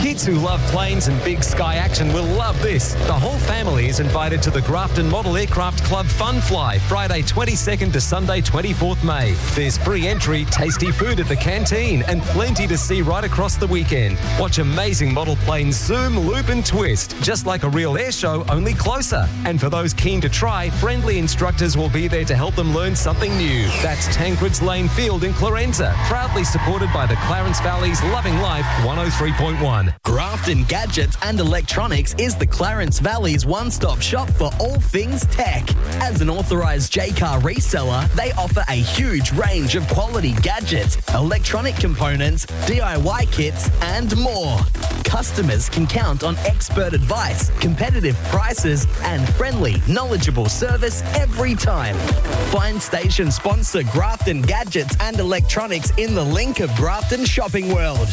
Kids who love planes and big sky action will love this. The whole family is invited to the Grafton Model Aircraft Club Fun Fly, Friday 22nd to Sunday 24th May. There's free entry, tasty food at the canteen, and plenty to see right across the weekend. Watch amazing model planes zoom, loop and twist, just like a real air show, only closer. And for those keen to try, friendly instructors will be there to help them learn something new. That's Tancred's Lane Field in Clarenza, proudly supported by the Clarence Valley's Loving Life 103.1. Grafton Gadgets and Electronics is the Clarence Valley's one-stop shop for all things tech. As an authorised J-Car reseller, they offer a huge range of quality gadgets, electronic components, DIY kits and more. Customers can count on expert advice, competitive prices and friendly, knowledgeable service every time. Find station sponsor Grafton Gadgets and Electronics in the link of Grafton Shopping World.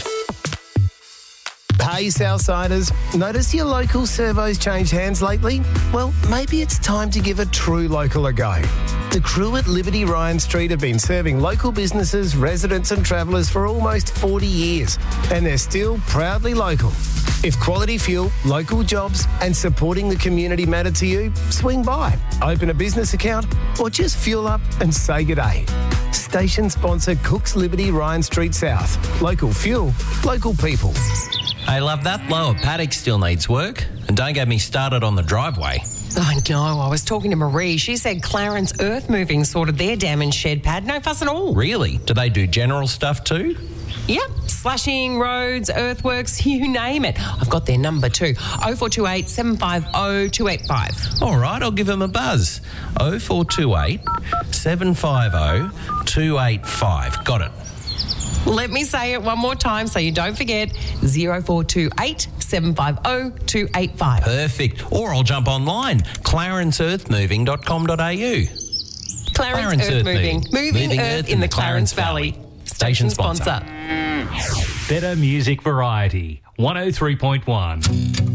Hey Southsiders, notice your local servos changed hands lately? Well, maybe it's time to give a true local a go. The crew at Liberty Ryan Street have been serving local businesses, residents and travellers for almost 40 years, and they're still proudly local. If quality fuel, local jobs and supporting the community matter to you, swing by, open a business account or just fuel up and say g'day. Station sponsor Cook's Liberty Ryan Street South. Local fuel, local people. Hey, love, that lower paddock still needs work. And don't get me started on the driveway. I know. I was talking to Marie. She said Clarence Earth Moving sorted their dam and shed pad. No fuss at all. Really? Do they do general stuff too? Yep. Slashing, roads, earthworks, you name it. I've got their number too. 0428 750 285. All right, I'll give them a buzz. 0428 750 285. Got it. Let me say it one more time so you don't forget. 0428 750 285. Perfect. Or I'll jump online. clarenceearthmoving.com.au. Clarence Earth Moving. Moving earth in the Clarence Valley. Station sponsor. Better music variety. 103.1.